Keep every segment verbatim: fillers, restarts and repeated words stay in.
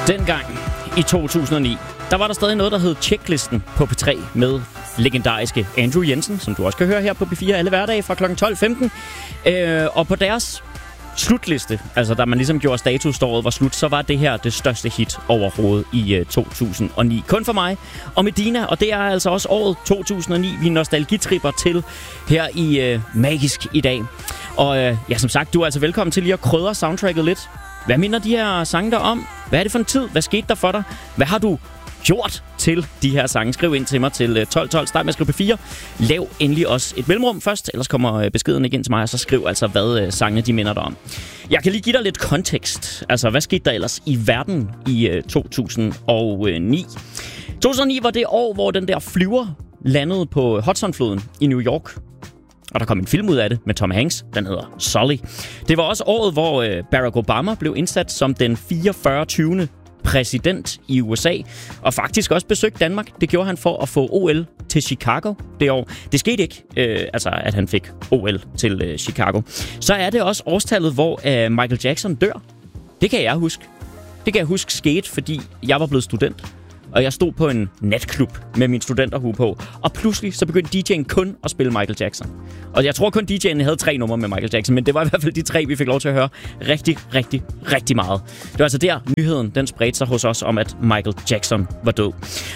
Dengang i to tusind og ni, der var der stadig noget, der hed Checklisten på P tre med legendariske Andrew Jensen, som du også kan høre her på P fire alle hverdage fra klokken tolv femten. Øh, og på deres slutliste, altså da man ligesom gjorde status, da året var slut, så var det her det største hit overhovedet i uh, to tusind og ni. Kun for mig og Medina, og det er altså også året to tusind og ni, vi nostalgitripper til her i uh, Magisk i dag. Og uh, ja, som sagt, du er altså velkommen til lige at krydre soundtracket lidt. Hvad minder de her sange der om? Hvad er det for en tid? Hvad skete der for dig? Hvad har du gjort til de her sange? Skriv ind til mig til tolv tolv. Start med at skrive P fire. Lav endelig også et mellemrum først, ellers kommer beskeden igen til mig, og så skriv altså, hvad sangene de minder dig om. Jeg kan lige give dig lidt kontekst. Altså, hvad skete der ellers i verden i to tusind og ni? to tusind og ni var det år, hvor den der flyver landede på Hudsonfloden i New York. Og der kom en film ud af det med Tom Hanks. Den hedder Sully. Det var også året, hvor Barack Obama blev indsat som den fireogfyrre præsident i U S A, og faktisk også besøgte Danmark. Det gjorde han for at få O L til Chicago det år. Det skete ikke, øh, altså at han fik O L til øh, Chicago. Så er det også årstallet, hvor øh, Michael Jackson dør. Det kan jeg huske. Det kan jeg huske skete, fordi jeg var blevet student, og jeg stod på en natklub med min studenterhue på, og pludselig så begyndte D J'en kun at spille Michael Jackson. Og jeg tror kun D J'en havde tre numre med Michael Jackson, men det var i hvert fald de tre, vi fik lov til at høre rigtig, rigtig, rigtig meget. Det var altså der, nyheden den spredte sig hos os om, at Michael Jackson var død.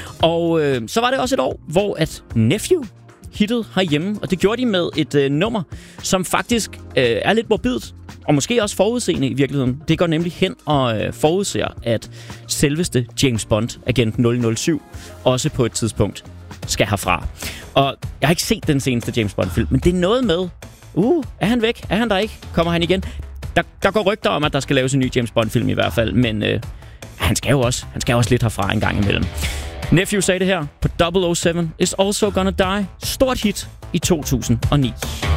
Og øh, så var det også et år, hvor at Nephew hittede herhjemme, og det gjorde de med et øh, nummer, som faktisk øh, er lidt morbidt, og måske også forudseende i virkeligheden. Det går nemlig hen og øh, forudser, at selveste James Bond, agent nul nul syv, også på et tidspunkt skal herfra. Og jeg har ikke set den seneste James Bond-film, men det er noget med, uh, er han væk? Er han der ikke? Kommer han igen? Der, der går rygter om, at der skal laves en ny James Bond-film i hvert fald, men øh, han skal jo også, han skal også lidt herfra en gang imellem. Nephew sagde det her på double oh seven is also gonna die. Stort hit i to tusind og ni.